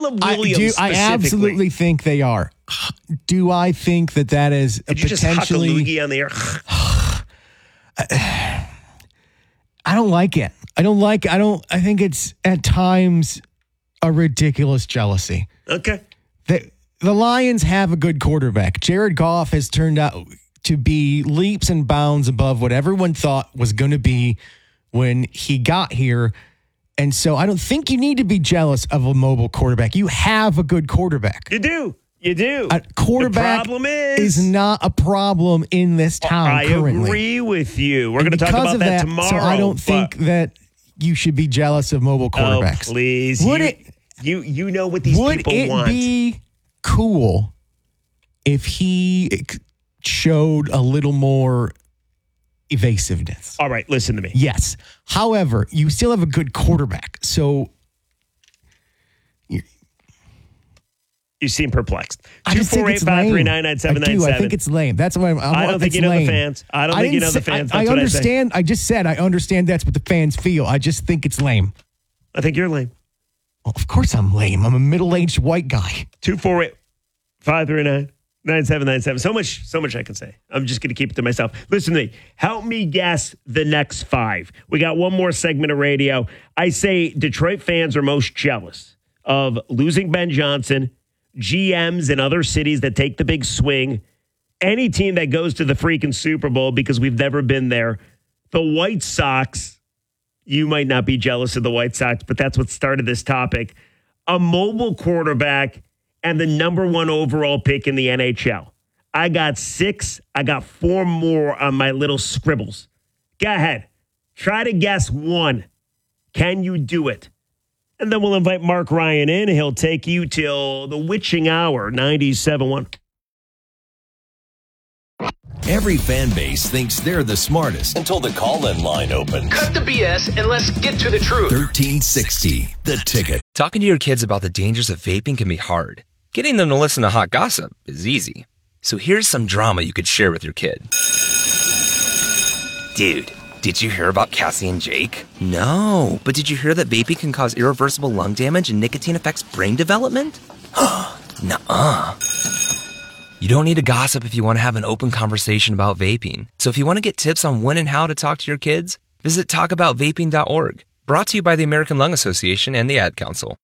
Caleb Williams I absolutely think they are. Do I think that is Did you potentially... just huck a loogie on the air? I don't like it. I think it's at times a ridiculous jealousy. Okay. The Lions have a good quarterback. Jared Goff has turned out to be leaps and bounds above what everyone thought was going to be when he got here. And so I don't think you need to be jealous of a mobile quarterback. You have a good quarterback. You do. A quarterback the problem is not a problem in this town currently. I agree with you. We're going to talk about that tomorrow. So I don't think that you should be jealous of mobile quarterbacks. Oh, please. You know what these people want. Would it be cool if he showed a little more evasiveness? All right, listen to me. Yes. However, you still have a good quarterback. So you seem perplexed. I just think it's lame. 248-539-9797. I think it's lame. That's why I don't think you know the fans. I don't think you know the fans. I understand. I just said I understand that's what the fans feel. I just think it's lame. I think you're lame. Well, of course I'm lame. I'm a middle-aged white guy. 248-539-9797. So much I can say. I'm just going to keep it to myself. Listen to me. Help me guess the next five. We got one more segment of radio. I say Detroit fans are most jealous of losing Ben Johnson, GMs in other cities that take the big swing, any team that goes to the freaking Super Bowl because we've never been there. The White Sox, you might not be jealous of the White Sox, but that's what started this topic. A mobile quarterback and the number one overall pick in the NHL. I got 6. I got 4 more on my little scribbles. Go ahead. Try to guess one. Can you do it? And then we'll invite Mark Ryan in. He'll take you till the witching hour, 97.1. Every fan base thinks they're the smartest until the call-in line opens. Cut the BS and let's get to the truth. 1360, The Ticket. Talking to your kids about the dangers of vaping can be hard. Getting them to listen to hot gossip is easy. So here's some drama you could share with your kid. Dude, did you hear about Cassie and Jake? No, but did you hear that vaping can cause irreversible lung damage and nicotine affects brain development? Nuh-uh. You don't need to gossip if you want to have an open conversation about vaping. So if you want to get tips on when and how to talk to your kids, visit talkaboutvaping.org. Brought to you by the American Lung Association and the Ad Council.